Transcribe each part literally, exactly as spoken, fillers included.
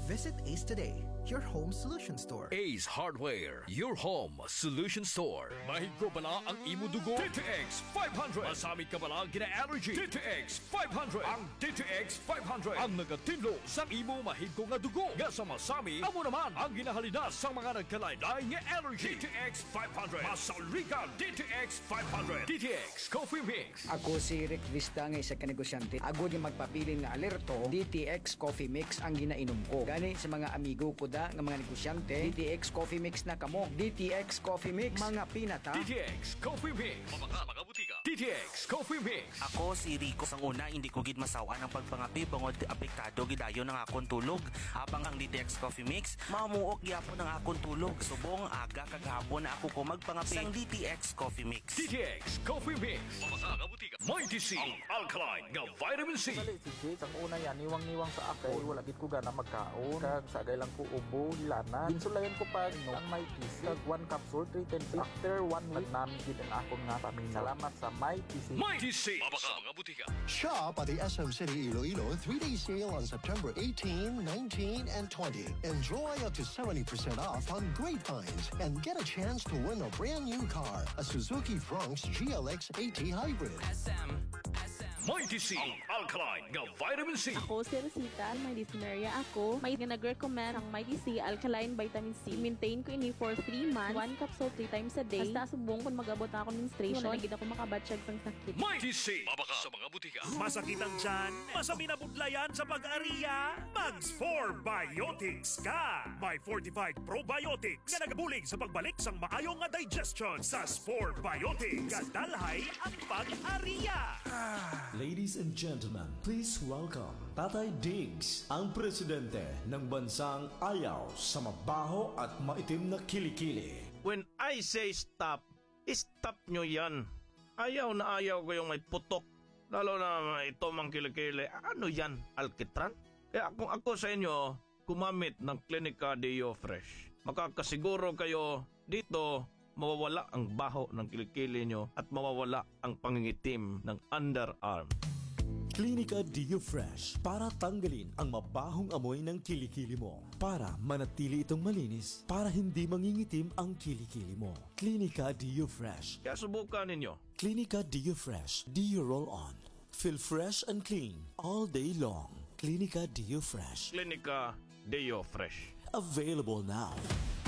Visit Ace today, your home solution store. Ace Hardware, your home solution store. Mahig ko bala ang imo dugo? D T X five hundred. Masami ka bala gina-allergy? D T X five hundred. Ang D T X five hundred ang nagatinlo sa imo mahig ko nga dugo. Nga sa masami, amo naman ang ginahalidas sa mga nagkalaylay nga allergy. D T X five hundred. Masalrigan D T X five hundred. D T X Coffee Mix. Ako si Rick Vista nga isa ka negosyante. Agod yung magpabilin nga alerto, D T X Coffee Mix ang ginainom ko. Gani sa mga amigo ko da nga mga negosyante, D T X Coffee Mix na kamo. D T X Coffee Mix, mga pinata. D T X Coffee Mix. Mga mga butika. D T X Coffee Mix. Ako si Rico. Sang una, hindi ko gid masawa ng pagpangapi bangod apektado gidayo ng akong tulog. Habang ang D T X Coffee Mix, mamuok gyapon ng akong tulog. Subong aga kagahapon na ako ko magpangapi sang D T X Coffee Mix. D T X Coffee Mix. Mga mga butika. Mighty C, ang alkaline nga vitamin C. Dali si Jay, sang una yan, niwang-niwang sa akay. Wala gid ko gana magkaon. Kag sagay lang ko ubo, hilana. Ginsulayan ko pa no, ang Mighty C. Kag one capsule, three ten C. After one week, namin gid ang akong nga pamilya. Salamat sa Mighty C. Mighty C. Mga mga butika. Shop at the S M City Iloilo three-day sale on September eighteenth, nineteenth, and twentieth. Enjoy up to seventy percent off on great finds and get a chance to win a brand new car, a Suzuki Bronx G L X AT Hybrid. S M, S M. Mighty C, ang alkaline nga vitamin C. Ako si Rosita, may dysphoria ako. May nag-recommend ang Mighty C Alkaline Vitamin C. Maintain ko ini for three months, one capsule three times a day. Hasta subong kung mag-abot na ako ng menstruation, nagigit ako makabatsyag sang sakit. Mighty C, mabaka sa mga butika. Masakit ang tiyan, masami na budlayan sa pag-ariya, Mags four Biotics ka! May fortified probiotics nga nagabulig sa pagbalik sang maayong nga digestion sa four Biotics. Kadalhay ang pag-ariya! Ladies and gentlemen, please welcome Tatay Diggs, ang presidente ng bansang ayaw sa mabaho at maitim na kilikili. When I say stop, stop nyo yan. Ayaw na ayaw ko yung may putok. Lalo na ito mang kilikili. Ano yan? Alkitran? Kaya kung ako sa inyo, gumamit ng Clinica Deo Fresh. Makakasiguro kayo dito mawawala ang baho ng kilikili nyo at mawawala ang pangingitim ng underarm. Clinica Deo Fresh para tanggalin ang mabahong amoy ng kilikili mo. Para manatili itong malinis, para hindi mangingitim ang kilikili mo. Clinica Deo Fresh. Kaya subukan ninyo. Clinica Deo Fresh Deo Roll On. Feel fresh and clean all day long. Clinica Deo Fresh. Clinica Deo Fresh. Available now.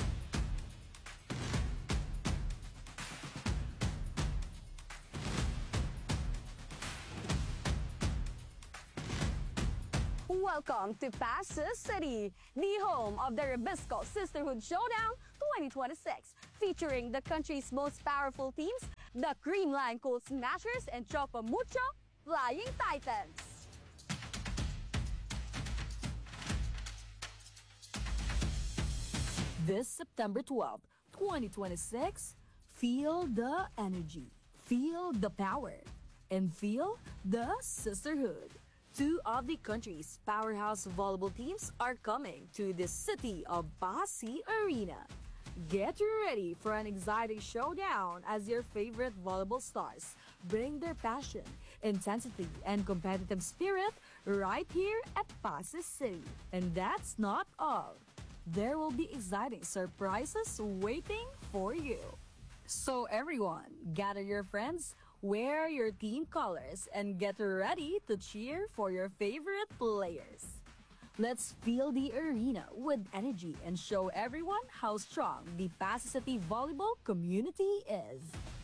Welcome to Pasay City, the home of the Rebisco Sisterhood Showdown twenty twenty-six, featuring the country's most powerful teams, the Creamline Cool Smashers and Choco Mucho Flying Titans. This September twelfth, twenty twenty-six, feel the energy, feel the power, and feel the sisterhood. Two of the country's powerhouse volleyball teams are coming to the city of Pasay Arena. Get ready for an exciting showdown as your favorite volleyball stars bring their passion, intensity, and competitive spirit right here at Pasay City. And that's not all. There will be exciting surprises waiting for you. So everyone, gather your friends, wear your team colors, and get ready to cheer for your favorite players. Let's fill the arena with energy and show everyone how strong the Pasay City volleyball community is.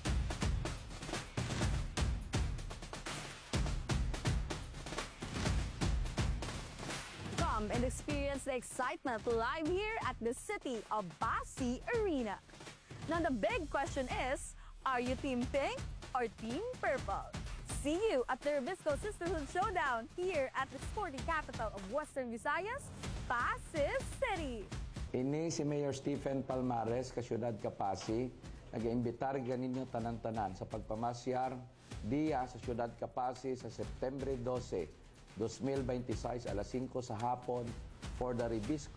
Come and experience the excitement live here at the city of Pasay Arena. Now the big question is, are you Team Pink or Team Purple? See you at the Rebisco Sisterhood Showdown here at the sporting capital of Western Visayas, Pasay City. Ini si Mayor Stephen Palmares, kasyudad Kapasi, nag-iimbitar ganinyo tanan-tanan sa pagpamasyar diya sa syudad Kapasi sa September twelve, twenty twenty-six alas singko sa hapon for the Rebisco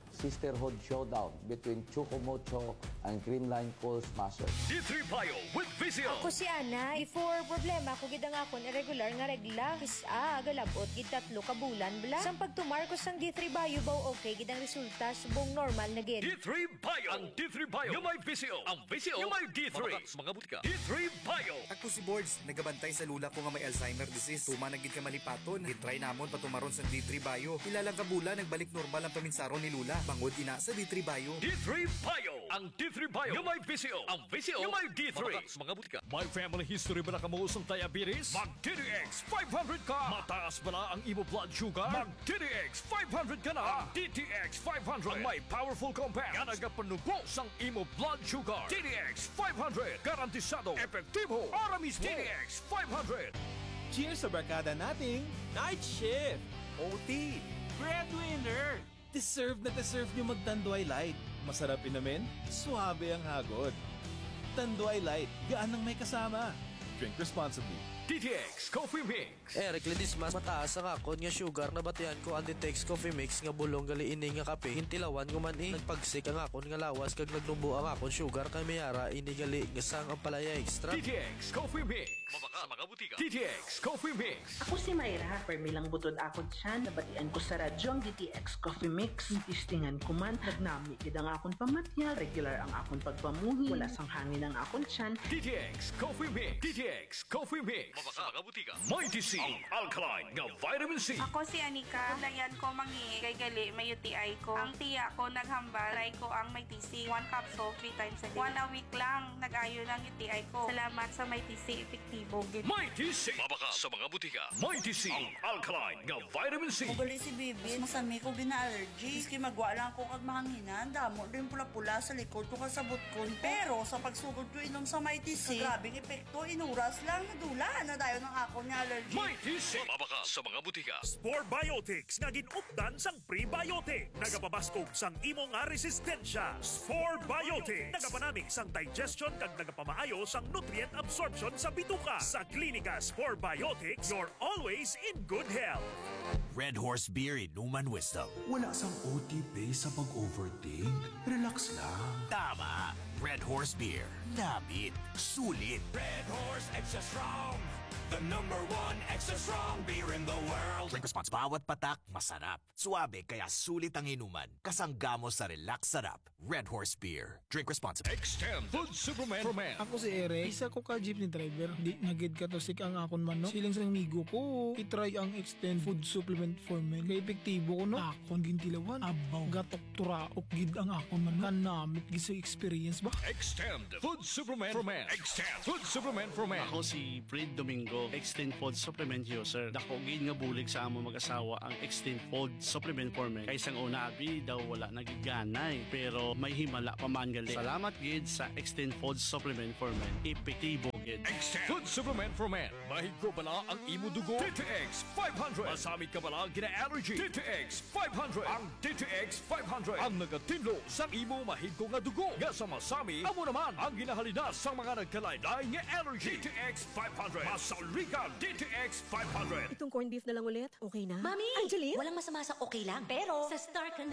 sisterhood showdown between Chucomocho and Greenline Coal Smashers. D three Bio with Vizio. Ako si Ana. Before problema ko gid ang akon irregular nga regla. Kisa galabot gid tatlo ka bulan bla. Sang pagtumar ko sang D three Bio baw okay gid ang resulta subong normal na gid. D three Bio. Ang D three Bio yung may Vizio. Ang Vizio yung may D three. Mga butika. D three Bio. Ako si Boards, nagabantay sa lula ko nga may Alzheimer disease. Tuma na gid ka malipaton. Gitry namon patumaron sa D three Bio. Ilang ka bulan nagbalik normal ang paminsaron ni lula. Bangod ina sa D three Bio. D three Bio. Ang D three Bio yung may Vizio. Ang Vizio yung may D three. Mga butika. May family history ba na kamuos ng diabetes? Mag D D X five hundred ka. Mataas ba na ang imo blood sugar? Mag D D X five hundred ka na. Ang D T X five hundred ang may powerful compound nga nagapanubos ang imo blood sugar. D D X five hundred. Garantisado. Epektibo. Para mismo. D D X five hundred. Cheers sa barkada nating Night Shift, O T, Breadwinner. Deserve na deserve nyo magtanduay light. Masarap inamin, suabe ang hagod. Tanduay light, gaan ang may kasama. Drink responsibly. D T X Coffee Mix. Eric Ledismas, mataas ang akon nga sugar na batian ko ang D T X Coffee Mix nga bulong gali ini nga kape. Hintilawan ko man eh. Nagpagsik ang akon nga lawas kag nagnumbo ang akon sugar kay mayara ini gali nga sang ang palaya extra. D T X Coffee Mix. Mabaka sa mga butika. D T X Coffee Mix. Ako si Mayra. Permilang butod akon siya. Nabatian ko sa radyo ang D T X Coffee Mix. Tistingan ko man. Nagnami kid ang akon pamatyal. Regular ang akon pagpamuhi. Wala sang hangin ang akon tiyan. D T X Coffee Mix. D T X Coffee Mix. Mabaka mga butika. Mighty C. Ang alkaline nga vitamin C. Ako si Anika. Dayan ko mangi kay gali may U T I ko. Ang tiya ko naghambal. Try ko ang Mighty C. One capsule three times a day. One a week lang. Nag-ayo ng U T I ko. Salamat sa Mighty C. Epektibo. Mighty C. Mabaka sa mga butika. Mighty C. Ang alkaline nga vitamin C. Ugali si Bibi. Masami ko gina-allergy. Iski magwa lang ko kag mahanginan. Damo rin pula-pula sa likod ko kasabot ko. Pero sa pagsugod ko inom sa Mighty C, grabing epekto. Inuras lang nadula na dayon ng ako ni allergy. Mighty C. Mabaka sa mga butika. Spore Biotics nga ginupdan sang prebiotic. Nagapabaskog sang imo nga resistensya. Spore Biotics. Nagapanamig sang digestion kag nagapamaayo sang nutrient absorption sa bituka. Sa Klinika Spore Biotics, you're always in good health. Red Horse Beer Inuman Wisdom. Wala sang O T P sa pag-overthink. Relax lang. Tama. Red Horse Beer. Nabit. Sulit. Red Horse Extra Strong. The number one extra strong beer in the world. Drink responsible. Bawat patak, masarap. Suabe, kaya sulit ang inuman. Kasanggamo sa relax sarap. Red Horse Beer. Drink responsibly. Extend Food Superman for Men. Ako si Eric. Isa ko ka jeepney driver. Di nagid ka to sik ang akon man, no? Siling sa migo ko. I-try ang Extend Food Supplement for Men. Kaya epektibo ko, no? Akon gintilawan. Abaw. Gatok turaok gid ang akon man. Kanamit gid sa experience ba? Extend Food Superman for Men. Extend Food Superman for Men. Ako si Fred Domingo, Extend Food Supplement user. Dako gid nga bulig sa amo mag-asawa ang Extend Food Supplement for Men. Kay sang una abi daw wala nagiganay, pero may himala pa man gali. Salamat gid sa Extend Food Supplement for Men. Epektibo gid. Extend Food Supplement for Men. Mahigko bala ang imo dugo. D T X five hundred. Masami ka bala gina-allergy. D T X five hundred. Ang D T X five hundred ang nagatinlo sa imo mahigko nga dugo. Nga sa masami, amo naman ang ginahalina sa mga nagkalaylay nga allergy. D T X five hundred. Masalika D T X five hundred. Itong corned beef na lang ulit, okay na? Mami! Angeline? Walang masama sa okay lang. Pero, sa Star ka na